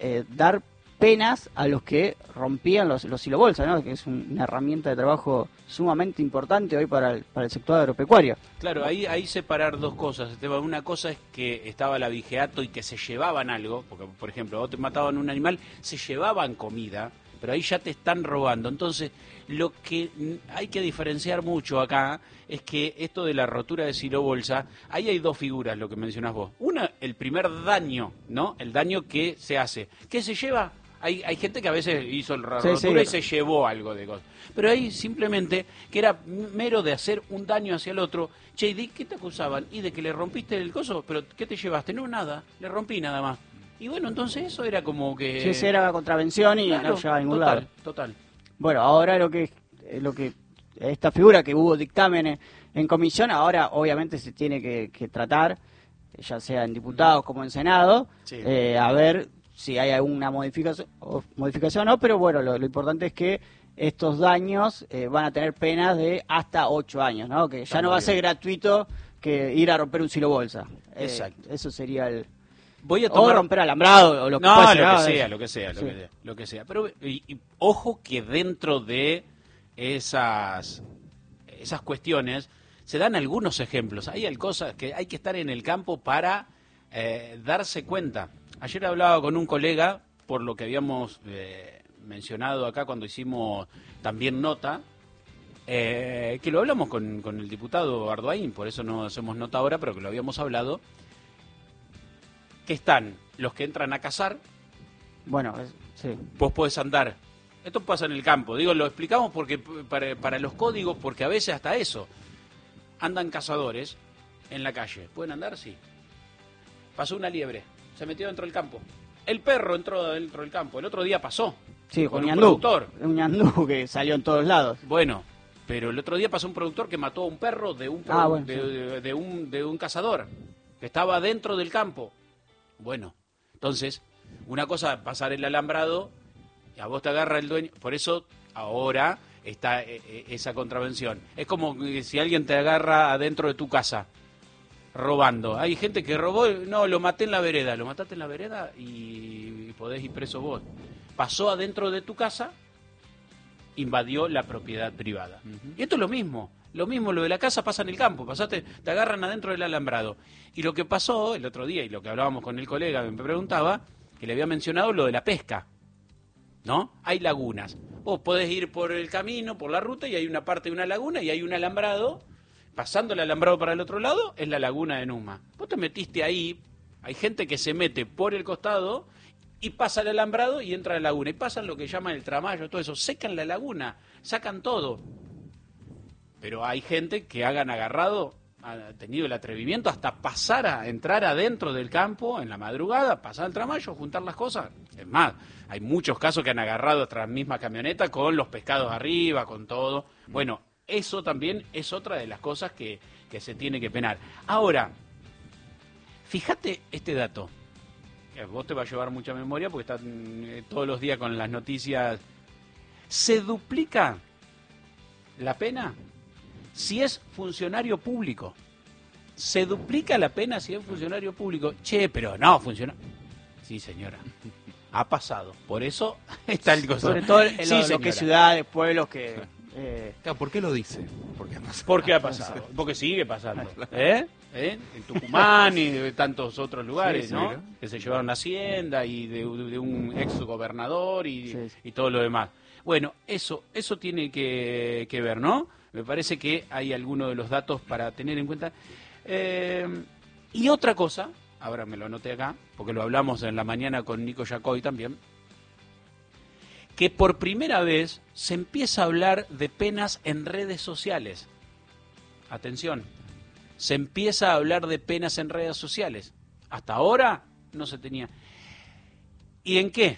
dar penas a los que rompían los silobolsas, ¿no? Que es una herramienta de trabajo sumamente importante hoy para el sector agropecuario. Claro, ahí separar dos cosas, Esteban. Una cosa es que estaba el abigeato y que se llevaban algo, porque por ejemplo, vos te mataban un animal, se llevaban comida, pero ahí ya te están robando. Entonces, lo que hay que diferenciar mucho acá es que esto de la rotura de silobolsa, ahí hay dos figuras, lo que mencionás vos. Una, el primer daño, ¿no? El daño que se hace. ¿Qué se lleva? Hay gente que a veces hizo la rotura y se llevó algo de cosas. Pero ahí simplemente, que era mero de hacer un daño hacia el otro. Che, ¿y de qué te acusaban? ¿Y de que le rompiste el coso? ¿Pero qué te llevaste? No, nada, le rompí nada más. Y bueno, entonces eso era como que... Sí, esa era contravención y claro, no llevaba a ningún lado. Total. Bueno, ahora lo que esta figura que hubo dictamen en comisión, ahora obviamente se tiene que tratar, ya sea en diputados como en Senado, Sí. A ver si hay alguna modificación o no, pero bueno, lo importante es que estos daños van a tener penas de hasta 8 años, ¿no? Que ya no va a ser gratuito que ir a romper un silobolsa. Exacto. Eso sería el... Voy a tomar... O romper alambrado o lo que no, fuese, lo que sea. Pero y ojo que dentro de esas cuestiones se dan algunos ejemplos. Hay cosas que hay que estar en el campo para darse cuenta. Ayer hablaba con un colega, por lo que habíamos mencionado acá cuando hicimos también nota, que lo hablamos con el diputado Ardoaín, por eso no hacemos nota ahora, pero que lo habíamos hablado, que están los que entran a cazar. Bueno, sí. Vos podés andar. Esto pasa en el campo. Digo, lo explicamos porque para los códigos, porque a veces hasta eso. Andan cazadores en la calle. ¿Pueden andar? Sí. Pasó una liebre. Se metió dentro del campo. El perro entró dentro del campo. El otro día pasó. Sí, con un un ñandú. productor. Un ñandú que salió en todos lados. Bueno, pero el otro día pasó un productor que mató a un perro de un de un cazador que estaba dentro del campo. Bueno, entonces, una cosa pasar el alambrado, y a vos te agarra el dueño, por eso ahora está esa contravención. Es como si alguien te agarra adentro de tu casa, robando. Hay gente que robó, no, lo maté en la vereda, lo mataste en la vereda y podés ir preso vos. Pasó adentro de tu casa, invadió la propiedad privada. Y esto es lo mismo lo de la casa pasa en el campo, te agarran adentro del alambrado. Y lo que pasó el otro día, y lo que hablábamos con el colega, me preguntaba, que le había mencionado lo de la pesca, ¿no? Hay lagunas. Vos podés ir por el camino, por la ruta, y hay una parte de una laguna, y hay un alambrado. Pasando el alambrado para el otro lado, es la laguna de Numa. Vos te metiste ahí, hay gente que se mete por el costado, y pasa el alambrado y entra a la laguna. Y pasan lo que llaman el tramallo, todo eso. Secan la laguna, sacan todo. Pero hay gente que han agarrado, ha tenido el atrevimiento hasta pasar a entrar adentro del campo en la madrugada, pasar el tramallo, juntar las cosas. Es más, hay muchos casos que han agarrado otra misma camioneta con los pescados arriba, con todo. Bueno, eso también es otra de las cosas que se tiene que penar. Ahora, fíjate este dato. Vos te va a llevar mucha memoria porque están todos los días con las noticias. Se duplica la pena si es funcionario público. Se duplica la pena si es funcionario público. Che, pero no, funciona. Sí, señora. Ha pasado. Por eso está el costo. Sobre todo en lo que ciudades, pueblos que... Claro, ¿por qué lo dice? Porque ha pasado. Porque ha pasado. Porque sigue pasando. En Tucumán y de tantos otros lugares, sí, ¿no? ¿no? Que se llevaron la hacienda y de un ex gobernador y todo lo demás. Bueno, eso tiene que ver, ¿no? Me parece que hay algunos de los datos para tener en cuenta. Y otra cosa, ahora me lo anoté acá, porque lo hablamos en la mañana con Nico Yacoy también, que por primera vez se empieza a hablar de penas en redes sociales. Atención, se empieza a hablar de penas en redes sociales. Hasta ahora no se tenía. ¿Y en qué?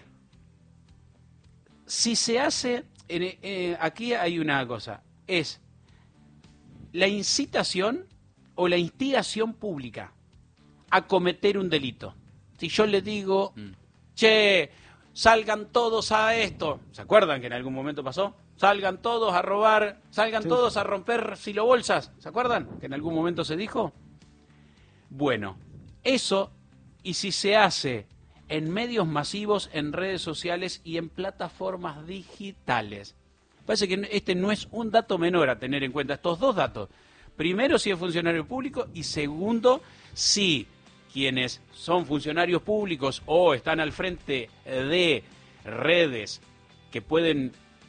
Si se hace, aquí hay una cosa, es la incitación o la instigación pública a cometer un delito. Si yo le digo, che, salgan todos a esto, ¿se acuerdan que en algún momento pasó? Salgan todos a robar, salgan todos a romper silobolsas, ¿se acuerdan que en algún momento se dijo? Bueno, eso, y si se hace en medios masivos, en redes sociales y en plataformas digitales. Parece que este no es un dato menor a tener en cuenta, estos dos datos. Primero, si es funcionario público, y segundo, si quienes son funcionarios públicos o están al frente de redes que pueden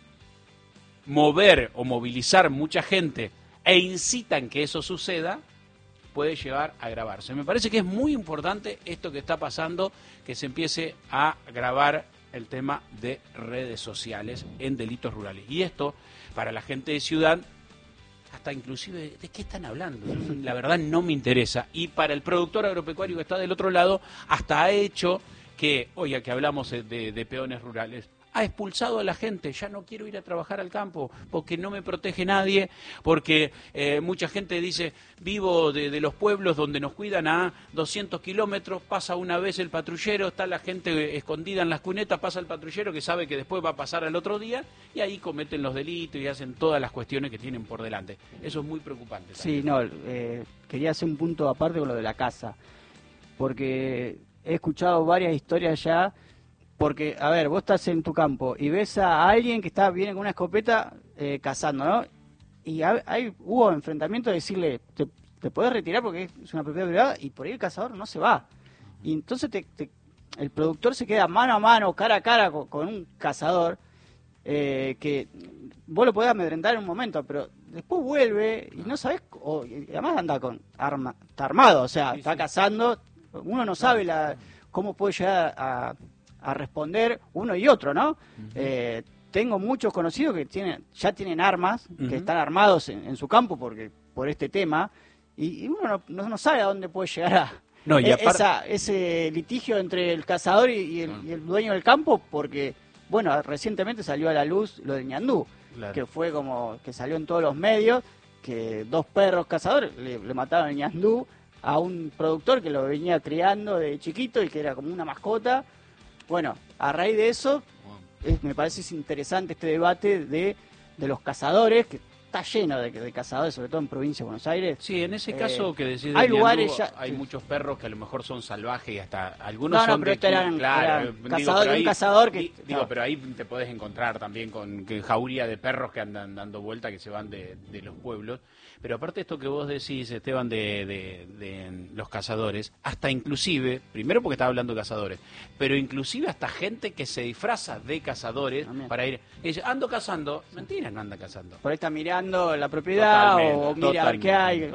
mover o movilizar mucha gente e incitan que eso suceda, puede llevar a agravarse. Me parece que es muy importante esto que está pasando, que se empiece a grabar el tema de redes sociales en delitos rurales. Y esto, para la gente de ciudad, hasta inclusive, ¿de qué están hablando? La verdad no me interesa. Y para el productor agropecuario que está del otro lado, hasta ha hecho que, oiga, que hablamos de peones rurales, ha expulsado a la gente, ya no quiero ir a trabajar al campo, porque no me protege nadie, porque mucha gente dice, vivo de los pueblos donde nos cuidan a 200 kilómetros, pasa una vez el patrullero, está la gente escondida en las cunetas, pasa el patrullero que sabe que después va a pasar al otro día, y ahí cometen los delitos y hacen todas las cuestiones que tienen por delante. Eso es muy preocupante también. Sí, no, quería hacer un punto aparte con lo de la caza, porque he escuchado varias historias ya. Porque, a ver, vos estás en tu campo y ves a alguien que viene con una escopeta cazando, ¿no? Y hubo enfrentamientos de decirle, te podés retirar porque es una propiedad privada, y por ahí el cazador no se va. Y entonces el productor se queda mano a mano, cara a cara con un cazador, que vos lo podés amedrentar en un momento, pero después vuelve y no sabés, y además anda con arma, está armado, o sea, está cazando, uno no sabe cómo puede llegar a responder uno y otro, ¿no? Uh-huh. Tengo muchos conocidos que ya tienen armas, uh-huh, que están armados en su campo por este tema, y uno no sabe a dónde puede llegar ese litigio entre el cazador y el dueño del campo, porque, bueno, recientemente salió a la luz lo de Ñandú, claro, que fue como que salió en todos los medios, que 2 perros cazadores le mataron el Ñandú a un productor que lo venía criando de chiquito y que era como una mascota. Bueno, a raíz de eso, me parece interesante este debate de los cazadores, que está lleno de cazadores, sobre todo en provincia de Buenos Aires. Sí, en ese caso que decís hay lugares hay muchos perros que a lo mejor son salvajes y hasta algunos son pero eran un cazador que... pero ahí te podés encontrar también con jauría de perros que andan dando vuelta, que se van de los pueblos. Pero aparte de esto que vos decís, Esteban, de los cazadores, hasta inclusive, primero porque estaba hablando de cazadores, pero inclusive hasta gente que se disfraza de cazadores para ir, y dice, ando cazando, mentira, no anda cazando. Por ahí está mirando la propiedad o mira a ver qué hay.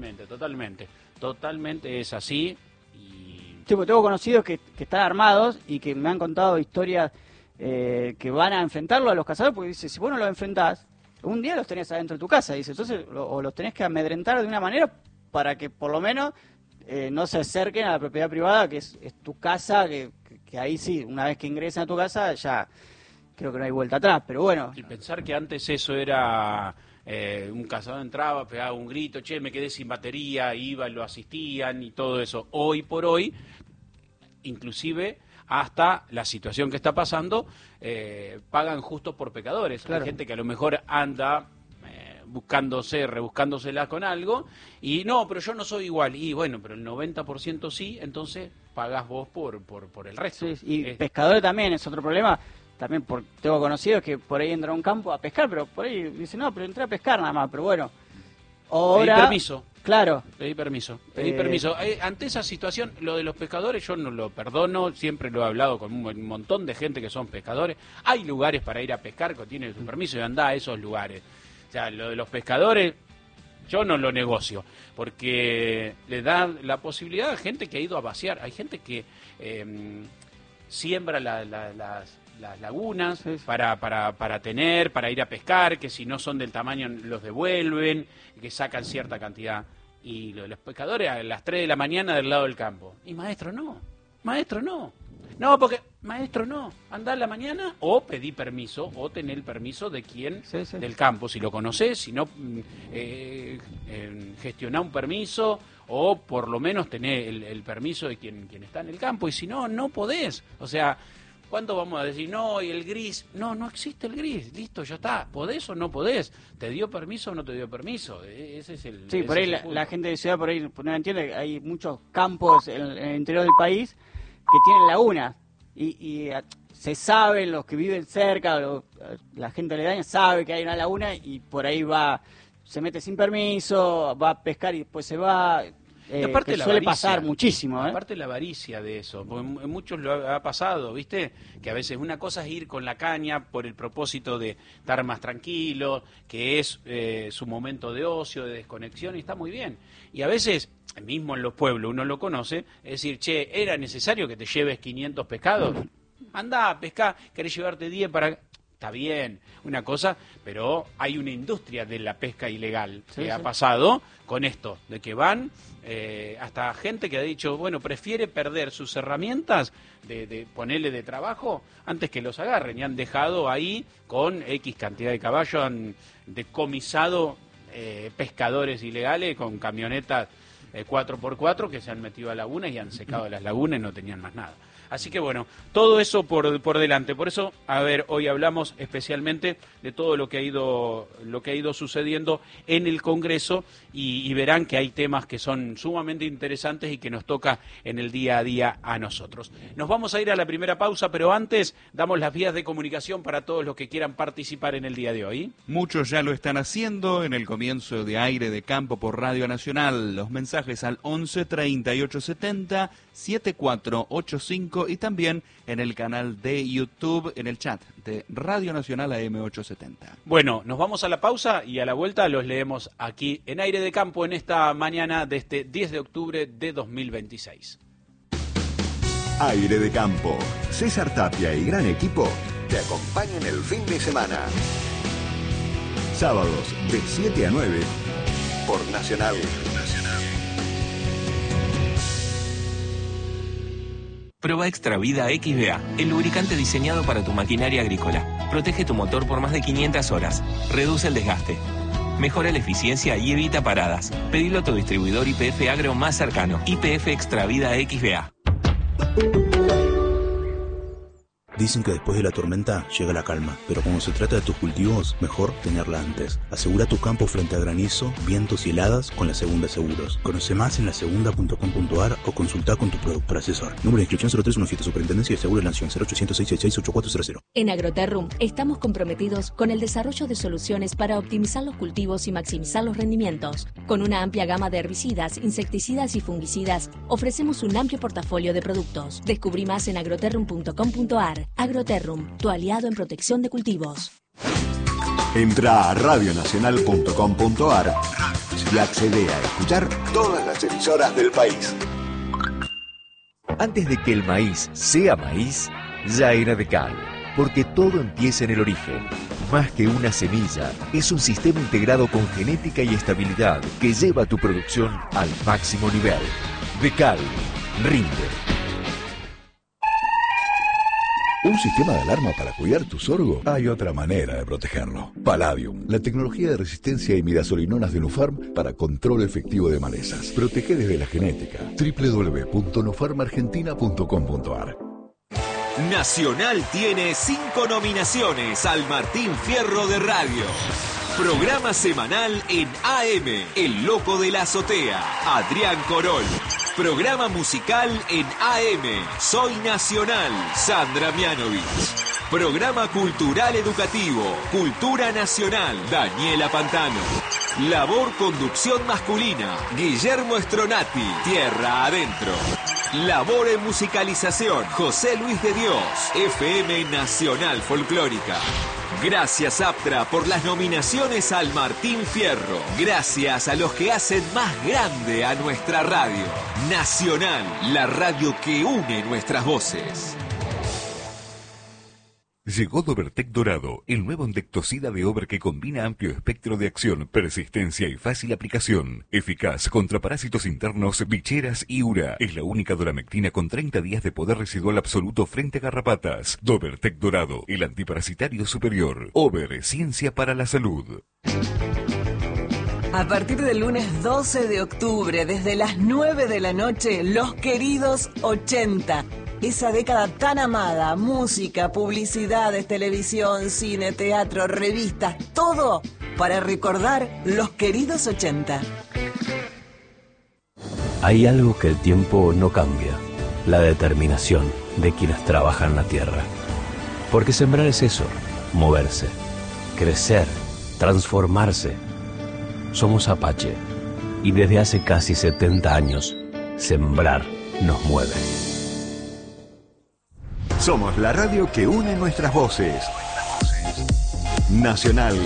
Totalmente es así. Sí, porque tengo conocidos que están armados y que me han contado historias que van a enfrentarlo a los cazadores, porque dice, si vos no los enfrentás, un día los tenés adentro de tu casa, dice, entonces o los tenés que amedrentar de una manera para que por lo menos no se acerquen a la propiedad privada, que es tu casa, que ahí sí, una vez que ingresan a tu casa ya creo que no hay vuelta atrás, pero bueno. Y pensar que antes eso era, un cazador entraba, pegaba un grito, che, me quedé sin batería, iba y lo asistían y todo eso. Hoy por hoy, inclusive hasta la situación que está pasando, pagan justo por pecadores. Claro. Hay gente que a lo mejor anda rebuscándosela con algo, y no, pero yo no soy igual. Y bueno, pero el 90% sí, entonces pagás vos por el resto. Sí, y pescadores también es otro problema. También tengo conocidos que por ahí entran a un campo a pescar, pero por ahí dicen, no, pero entré a pescar nada más, pero bueno. Ahora, pedí permiso. Claro. Pedí permiso. Ante esa situación, lo de los pescadores yo no lo perdono, siempre lo he hablado con un montón de gente que son pescadores. Hay lugares para ir a pescar que tienen su permiso y andá a esos lugares. O sea, lo de los pescadores yo no lo negocio, porque le da la posibilidad a gente que ha ido a vaciar. Hay gente que siembra las lagunas para ir a pescar, que si no son del tamaño los devuelven, que sacan cierta cantidad. Y los pescadores a las 3 de la mañana del lado del campo. Y maestro no, porque maestro no, andá a la mañana o pedí permiso o tener el permiso de quien del campo, si lo conocés, si no gestioná un permiso o por lo menos tener el permiso de quien está en el campo, y si no, no podés. O sea, ¿cuándo vamos a decir, no, y el gris? No existe el gris, listo, ya está. ¿Podés o no podés? ¿Te dio permiso o no te dio permiso? Ese es el... Sí, por ahí la gente de ciudad por ahí no entiende que hay muchos campos en el interior del país que tienen laguna. Y se sabe, los que viven cerca, la gente aledaña sabe que hay una laguna y por ahí se mete sin permiso, va a pescar y después se va. Y aparte que suele pasar muchísimo. Aparte la avaricia de eso, porque en muchos lo ha pasado, ¿viste? Que a veces una cosa es ir con la caña por el propósito de estar más tranquilo, que es su momento de ocio, de desconexión, y está muy bien. Y a veces, mismo en los pueblos, uno lo conoce, es decir, che, ¿era necesario que te lleves 500 pescados? Andá a pescar, ¿querés llevarte 10 para...? Está bien, una cosa, pero hay una industria de la pesca ilegal que ha pasado con esto, de que van hasta gente que ha dicho, bueno, prefiere perder sus herramientas de ponerle de trabajo antes que los agarren, y han dejado ahí con X cantidad de caballos, han decomisado pescadores ilegales con camionetas 4x4 que se han metido a lagunas y han secado las lagunas y no tenían más nada. Así que bueno, todo eso por delante. Por eso, a ver, hoy hablamos especialmente de todo lo que ha ido sucediendo en el Congreso y verán que hay temas que son sumamente interesantes y que nos toca en el día a día a nosotros. Nos vamos a ir a la primera pausa, pero antes damos las vías de comunicación para todos los que quieran participar en el día de hoy. Muchos ya lo están haciendo en el comienzo de Aire de Campo por Radio Nacional. Los mensajes al 11 38 70 7485 y también en el canal de YouTube, en el chat de Radio Nacional AM870. Bueno, nos vamos a la pausa y a la vuelta los leemos aquí en Aire de Campo en esta mañana de este 10 de octubre de 2026. Aire de Campo. César Tapia y gran equipo te acompañan el fin de semana. Sábados de 7 a 9 por Nacional. Proba Extra Vida XVA, el lubricante diseñado para tu maquinaria agrícola. Protege tu motor por más de 500 horas. Reduce el desgaste. Mejora la eficiencia y evita paradas. Pedilo a tu distribuidor YPF Agro más cercano. YPF Extra Vida XVA. Dicen que después de la tormenta llega la calma, pero cuando se trata de tus cultivos, mejor tenerla antes. Asegura tu campo frente a granizo, vientos y heladas con La Segunda Seguros. Conoce más en lasegunda.com.ar o consulta con tu productor asesor. Número de inscripción 0317, Superintendencia de Seguros de la Nación, 0800 666 8400. En Agroterrum estamos comprometidos con el desarrollo de soluciones para optimizar los cultivos y maximizar los rendimientos. Con una amplia gama de herbicidas, insecticidas y fungicidas, ofrecemos un amplio portafolio de productos. Descubrí más en agroterrum.com.ar. Agroterrum, tu aliado en protección de cultivos. Entra a radionacional.com.ar y accede a escuchar todas las emisoras del país. Antes de que el maíz sea maíz, ya era de cal, porque todo empieza en el origen. Más que una semilla, es un sistema integrado con genética y estabilidad que lleva tu producción al máximo nivel. De cal, rinde. ¿Un sistema de alarma para cuidar tu sorgo? Hay otra manera de protegerlo. Palladium, la tecnología de resistencia a imidazolinonas de Nufarm para control efectivo de malezas. Protege desde la genética. www.nufarmargentina.com.ar. Nacional tiene 5 nominaciones al Martín Fierro de Radio. Programa semanal en AM, El Loco de la Azotea, Adrián Corol. Programa musical en AM, Soy Nacional, Sandra Mianovich. Programa cultural educativo, Cultura Nacional, Daniela Pantano. Labor conducción masculina, Guillermo Stronati, Tierra Adentro. Labor en musicalización, José Luis de Dios, FM Nacional Folclórica. Gracias Aptra por las nominaciones al Martín Fierro. Gracias a los que hacen más grande a nuestra radio. Nacional, la radio que une nuestras voces. Llegó Dobertec Dorado, el nuevo endectocida de Ober que combina amplio espectro de acción, persistencia y fácil aplicación. Eficaz contra parásitos internos, bicheras y ura. Es la única doramectina con 30 días de poder residual absoluto frente a garrapatas. Dobertec Dorado, el antiparasitario superior. Ober, ciencia para la salud. A partir del lunes 12 de octubre, desde las 9 de la noche, Los Queridos 80. Esa década tan amada, música, publicidades, televisión, cine, teatro, revistas, todo para recordar Los Queridos 80. Hay algo que el tiempo no cambia. la determinación de quienes trabajan la tierra. Porque sembrar es eso, moverse, crecer, transformarse. Somos Apache y desde hace casi 70 años, sembrar nos mueve. Somos la radio que une nuestras voces. Nacional.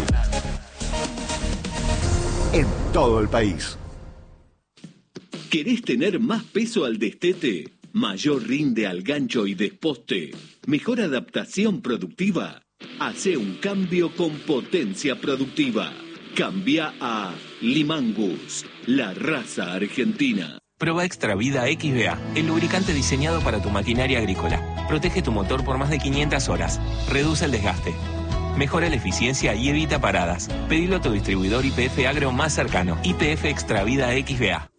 En todo el país. ¿Querés tener más peso al destete? ¿Mayor rinde al gancho y desposte? ¿Mejor adaptación productiva? Hace un cambio con potencia productiva. Cambia a Limangus, la raza argentina. Proba Extra Vida XBA, el lubricante diseñado para tu maquinaria agrícola. Protege tu motor por más de 500 horas. Reduce el desgaste. Mejora la eficiencia y evita paradas. Pedilo a tu distribuidor YPF Agro más cercano. YPF Extra Vida XBA.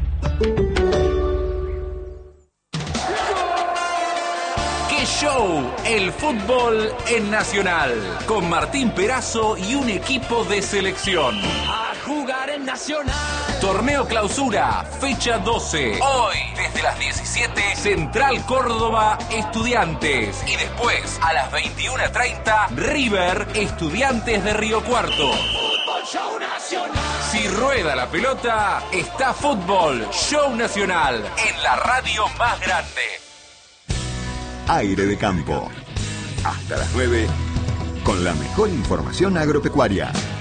¡Qué show! El fútbol en Nacional. Con Martín Perazo y un equipo de selección. A jugar en Nacional. Torneo Clausura, fecha 12. Hoy, desde las 17, Central Córdoba, Estudiantes. Y después, a las 21:30, River, Estudiantes de Río Cuarto. Fútbol Show Nacional. Si rueda la pelota, está Fútbol Show Nacional, en la radio más grande. Aire de Campo. Hasta las 9, con la mejor información agropecuaria.